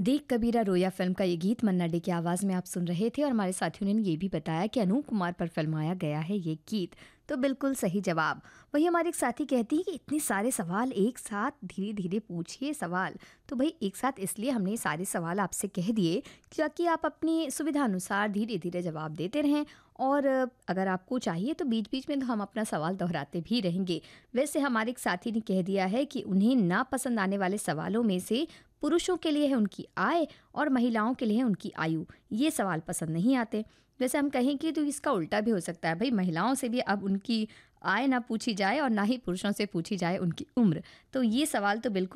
देख कबीरा रोया फिल्म का ये गीत मन्ना डे की आवाज़ में आप सुन रहे थे और हमारे साथियों ने ये भी बताया कि अनूप कुमार पर फिल्माया गया है ये गीत। तो बिल्कुल सही जवाब। वही हमारे एक साथी कहती है कि इतने सारे सवाल एक साथ धीरे धीरे पूछिए सवाल। तो भाई एक साथ इसलिए हमने सारे सवाल आपसे कह दिए ताकि आप अपनी सुविधा अनुसार धीरे धीरे जवाब देते रहें। और अगर आपको चाहिए तो बीच बीच में तो हम अपना सवाल दोहराते भी रहेंगे। वैसे हमारे एक साथी ने कह दिया है कि उन्हें नापसंद आने वाले सवालों में से पुरुषों के लिए है उनकी आय और महिलाओं के लिए है उनकी आयु। ये सवाल पसंद नहीं आते। वैसे हम कहें कि तो इसका उल्टा भी हो सकता है, भाई महिलाओं से भी अब उनकी आय ना पूछी जाए और ना ही पुरुषों से पूछी जाए उनकी उम्र। तो ये सवाल तो बिल्कुल